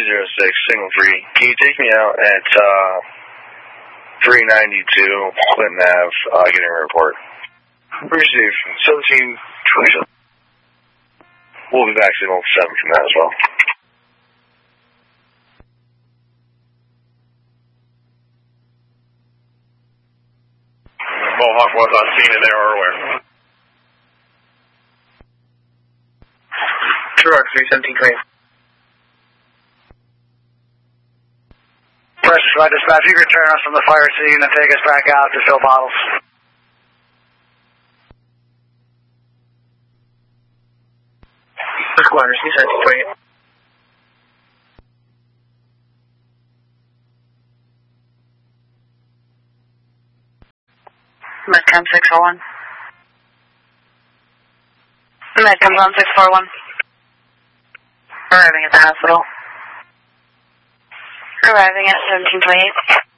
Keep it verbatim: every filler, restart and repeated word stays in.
zero six, signal three. Can you take me out at uh, three ninety-two Clinton Ave, uh, getting a report? Receive. seventeen twenty-seven. We'll be back signal seven from that as well. Mohawk was on scene in there or where? Truck three seventeen twenty. Press right dispatch, you can turn us from the fire scene and take us back out to fill bottles. Squadron three seventeen twenty. Medcom six four one. Medcom on six four one. Arriving at the hospital. Arriving at seventeen twenty-eight.